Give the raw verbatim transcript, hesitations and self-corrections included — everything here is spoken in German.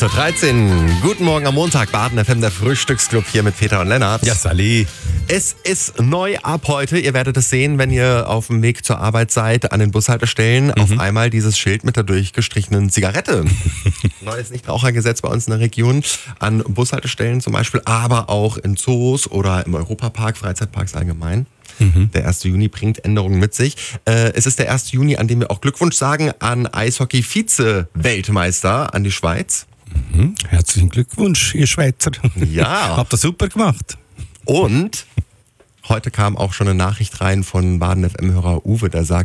Uhr dreizehn. Guten Morgen am Montag, Baden F M, der Frühstücksclub hier mit Peter und Lennart. Ja, Sally. Es ist neu ab heute. Ihr werdet es sehen, wenn ihr auf dem Weg zur Arbeit seid, an den Bushaltestellen. Mhm. Auf einmal dieses Schild mit der durchgestrichenen Zigarette. Neues Nichtrauchergesetz bei uns in der Region. An Bushaltestellen zum Beispiel, aber auch in Zoos oder im Europapark, Freizeitparks allgemein. Mhm. Der erste Juni bringt Änderungen mit sich. Äh, es ist der erste Juni, an dem wir auch Glückwunsch sagen an Eishockey-Vize-Weltmeister, an die Schweiz. Mhm. Herzlichen Glückwunsch, ihr Schweizer. Ja. Habt ihr super gemacht. Und heute kam auch schon eine Nachricht rein von Baden F M-Hörer Uwe, der sagt,